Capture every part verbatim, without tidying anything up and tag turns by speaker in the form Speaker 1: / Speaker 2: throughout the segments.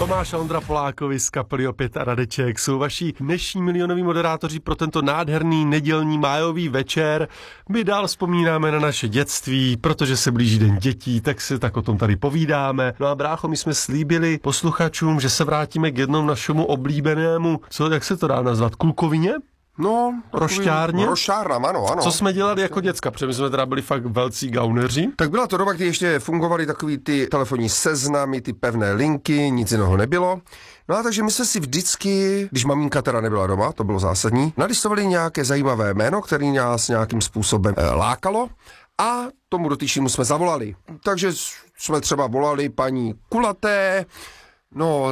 Speaker 1: Tomáš a Ondra Polákovi z kapely Opět a Radeček jsou vaši dnešní milionoví moderátoři pro tento nádherný nedělní májový večer. My dál vzpomínáme na naše dětství, protože se blíží den dětí, tak si tak o tom tady povídáme. No a brácho, my jsme slíbili posluchačům, že se vrátíme k jednomu našemu oblíbenému, co, jak se to dá nazvat, klukovině?
Speaker 2: No,
Speaker 1: rošťárně?
Speaker 2: Rošťárnám, ano, ano.
Speaker 1: Co jsme dělali jako děcka, protože my jsme teda byli fakt velcí gauneři.
Speaker 2: Tak byla to doba, kdy ještě fungovaly takový ty telefonní seznamy, ty pevné linky, nic jiného nebylo. No a takže my jsme si vždycky, když maminka teda nebyla doma, to bylo zásadní, nalistovali nějaké zajímavé jméno, které nás nějakým způsobem e, lákalo a tomu dotyčnému jsme zavolali. Takže jsme třeba volali paní Kulaté, no,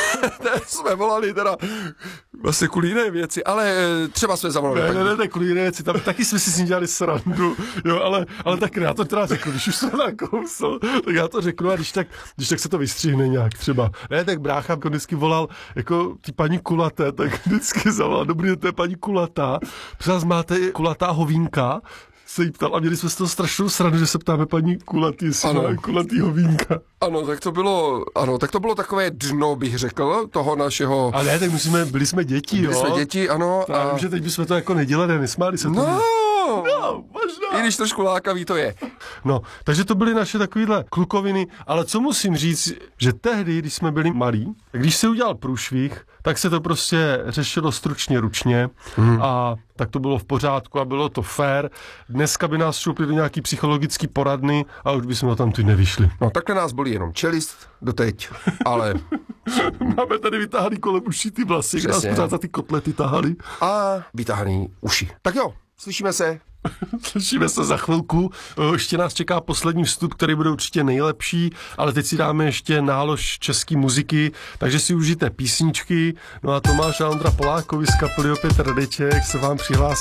Speaker 2: jsme volali teda vlastně kvůli jiné věci, ale třeba jsme zavolali.
Speaker 1: Ne, ne, ne, ne, kvůli jiné věci, tam taky jsme si s ní dělali srandu, jo, ale, ale tak já to teda řeknu, když už jsem nakousl, tak já to řeknu a když tak, když tak se to vystřihne nějak třeba. Ne, tak brácha vždycky volal jako ty paní Kulaté, tak vždycky zavolal, dobrý den, to je paní Kulatá, přes máte kulatá hovínka, se jí ptal a měli jsme z toho strašnou sranu, že se ptáme paní Kulatý, jestli má kulatý hovínka.
Speaker 2: Ano, tak to bylo, ano, tak to bylo takové dno, bych řekl, toho našeho...
Speaker 1: Ale ne, tak musíme, byli jsme děti,
Speaker 2: byli
Speaker 1: jo.
Speaker 2: Byli jsme děti, ano.
Speaker 1: A... Já vím, že teď bychom to jako nedělali, nesmáli se to.
Speaker 2: No,
Speaker 1: no, možná.
Speaker 2: I když trošku lákavý to je.
Speaker 1: No, takže to byly naše takovýhle klukoviny, ale co musím říct, že tehdy, když jsme byli malí, když se udělal průšvih, tak se to prostě řešilo stručně, ručně hmm. a tak to bylo v pořádku a bylo to fair. Dneska by nás šoupli do nějaký psychologický poradny a už bychom tam tu nevyšli.
Speaker 2: No takhle nás bolí jenom čelist doteď, ale...
Speaker 1: Máme tady vytáhaný kolem uší ty vlasy, kde nás pořád za ty kotlety tahali.
Speaker 2: A vytáhaný uši. Tak jo, slyšíme se.
Speaker 1: Slyšíme se za chvilku. Ještě nás čeká poslední vstup, který bude určitě nejlepší, ale teď si dáme ještě nálož české muziky, takže si užijte písničky. No a Tomáš a Ondra Polákovi z kapely Opět Radeček se vám přihlásí